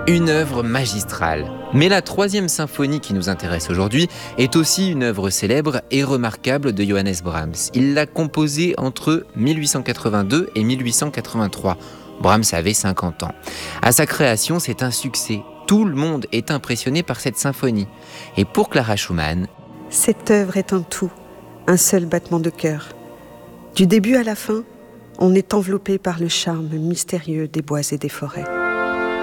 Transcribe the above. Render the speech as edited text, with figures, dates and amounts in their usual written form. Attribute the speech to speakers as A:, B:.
A: Une œuvre magistrale. Mais la troisième symphonie qui nous intéresse aujourd'hui est aussi une œuvre célèbre et remarquable de Johannes Brahms. Il l'a composée entre 1882 et 1883. Brahms avait 50 ans. À sa création, c'est un succès. Tout le monde est impressionné par cette symphonie. Et pour Clara Schumann,
B: cette œuvre est un tout, un seul battement de cœur. Du début à la fin, on est enveloppé par le charme mystérieux des bois et des forêts.